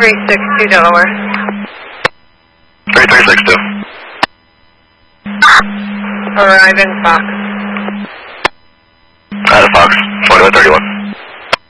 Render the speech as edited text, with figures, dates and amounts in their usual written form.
3362 Delaware. 3362. Arrive in Fox. Out of Fox, 2131.